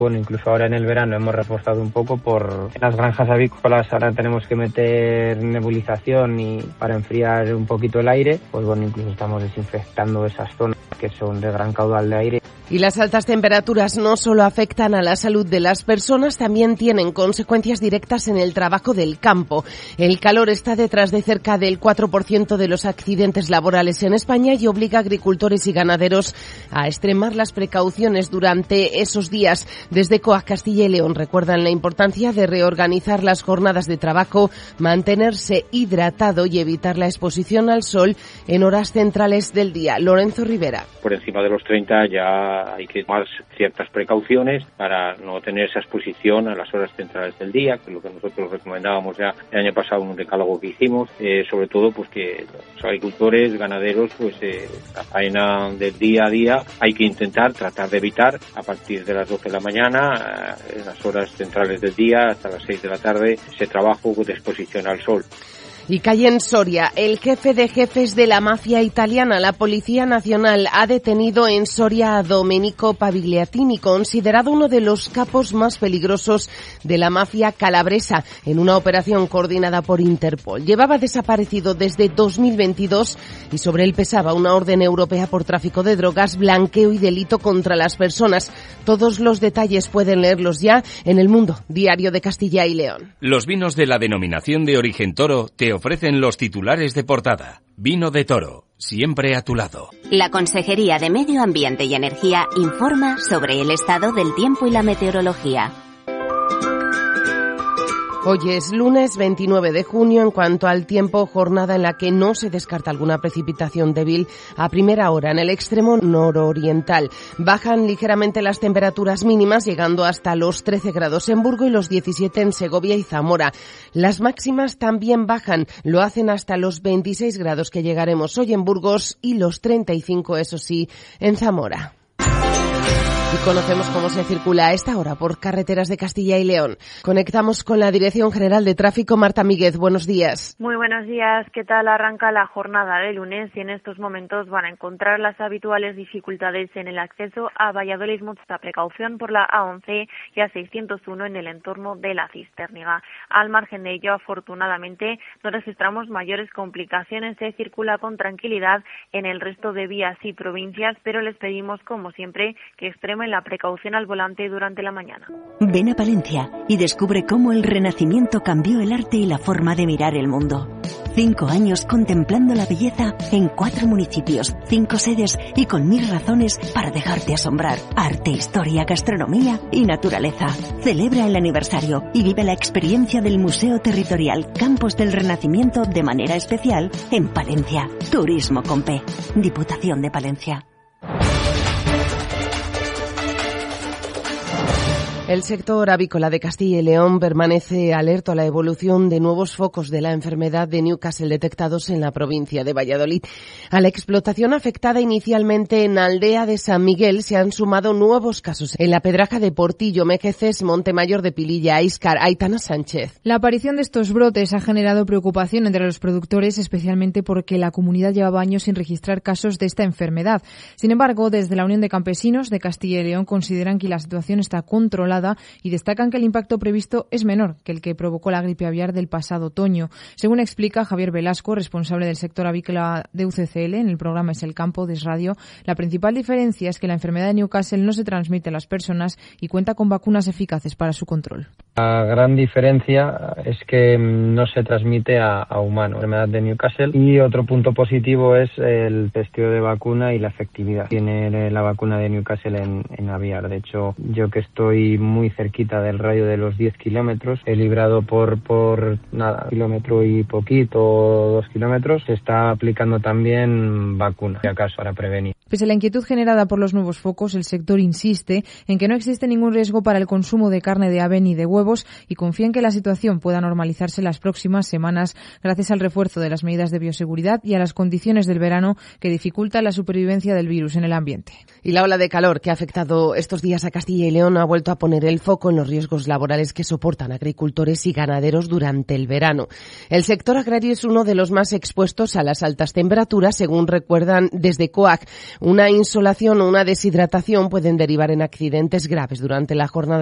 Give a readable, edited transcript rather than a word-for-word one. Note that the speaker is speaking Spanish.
Bueno, incluso ahora en el verano hemos reforzado un poco por las granjas avícolas. Ahora tenemos que meter nebulización y para enfriar un poquito el aire. Pues bueno, incluso estamos desinfectando esas zonas que son de gran caudal de aire. Y las altas temperaturas no solo afectan a la salud de las personas, también tienen consecuencias directas en el trabajo del campo. El calor está detrás de cerca del 4% de los accidentes laborales en España y obliga a agricultores y ganaderos a extremar las precauciones durante esos días. Desde COAG Castilla y León recuerdan la importancia de reorganizar las jornadas de trabajo, mantenerse hidratado y evitar la exposición al sol en horas centrales del día. Lorenzo Rivera. Por encima de los 30 ya hay que tomar ciertas precauciones para no tener esa exposición a las horas centrales del día, que es lo que nosotros recomendábamos ya el año pasado en un decálogo que hicimos, sobre todo pues que los agricultores, ganaderos, pues la faena del día a día hay que intentar tratar de evitar a partir de las 12 de la mañana, en las horas centrales del día hasta las 6 de la tarde, ese trabajo de exposición al sol. Y cae en Soria. El jefe de jefes de la mafia italiana, la Policía Nacional, ha detenido en Soria a Domenico Pagliatini, considerado uno de los capos más peligrosos de la mafia calabresa, en una operación coordinada por Interpol. Llevaba desaparecido desde 2022 y sobre él pesaba una orden europea por tráfico de drogas, blanqueo y delito contra las personas. Todos los detalles pueden leerlos ya en El Mundo, diario de Castilla y León. Los vinos de la denominación de origen Toro te ofrecen los titulares de portada. Vino de Toro, siempre a tu lado. La Consejería de Medio Ambiente y Energía informa sobre el estado del tiempo y la meteorología. Hoy es lunes 29 de junio. En cuanto al tiempo, jornada en la que no se descarta alguna precipitación débil a primera hora en el extremo nororiental. Bajan ligeramente las temperaturas mínimas, llegando hasta los 13 grados en Burgos y los 17 en Segovia y Zamora. Las máximas también bajan, lo hacen hasta los 26 grados que llegaremos hoy en Burgos y los 35, eso sí, en Zamora. Y conocemos cómo se circula a esta hora por carreteras de Castilla y León. Conectamos con la Dirección General de Tráfico. Marta Míguez, buenos días. Muy buenos días. ¿Qué tal arranca la jornada de lunes? Y en estos momentos van a encontrar las habituales dificultades en el acceso a Valladolid. Mucha precaución por la A11 y A601 en el entorno de la Cisterniga. Al margen de ello, afortunadamente, no registramos mayores complicaciones. Se circula con tranquilidad en el resto de vías y provincias, pero les pedimos, como siempre, que extremen la precaución al volante durante la mañana. Ven a Palencia y descubre cómo el Renacimiento cambió el arte y la forma de mirar el mundo. 5 años contemplando la belleza en 4 municipios, 5 sedes y con 1000 razones para dejarte asombrar. Arte, historia, gastronomía y naturaleza. Celebra el aniversario y vive la experiencia del Museo Territorial Campos del Renacimiento de manera especial en Palencia. Turismo con P. Diputación de Palencia. El sector avícola de Castilla y León permanece alerta a la evolución de nuevos focos de la enfermedad de Newcastle detectados en la provincia de Valladolid. A la explotación afectada inicialmente en Aldea de San Miguel se han sumado nuevos casos en la Pedraja de Portillo, Mequeces, Montemayor de Pililla, Íscar, Aitana Sánchez. La aparición de estos brotes ha generado preocupación entre los productores, especialmente porque la comunidad llevaba años sin registrar casos de esta enfermedad. Sin embargo, desde la Unión de Campesinos de Castilla y León consideran que la situación está controlada y destacan que el impacto previsto es menor que el que provocó la gripe aviar del pasado otoño. Según explica Javier Velasco, responsable del sector avícola de UCCL en el programa Es el Campo de Radio, la principal diferencia es que la enfermedad de Newcastle no se transmite a las personas y cuenta con vacunas eficaces para su control. La gran diferencia es que no se transmite a humanos, la enfermedad de Newcastle, y otro punto positivo es el testeo de vacuna y la efectividad. Tiene la vacuna de Newcastle en aviar. De hecho, yo que estoy muy cerquita del radio de los 10 kilómetros, he librado por nada, kilómetro y poquito, 2 kilómetros, se está aplicando también vacuna, si acaso, para prevenir. Pese a la inquietud generada por los nuevos focos, el sector insiste en que no existe ningún riesgo para el consumo de carne de ave ni de huevos y confía en que la situación pueda normalizarse las próximas semanas gracias al refuerzo de las medidas de bioseguridad y a las condiciones del verano que dificultan la supervivencia del virus en el ambiente. Y la ola de calor que ha afectado estos días a Castilla y León ha vuelto a poner el foco en los riesgos laborales que soportan agricultores y ganaderos durante el verano. El sector agrario es uno de los más expuestos a las altas temperaturas, según recuerdan desde COAG. Una insolación o una deshidratación pueden derivar en accidentes graves durante la jornada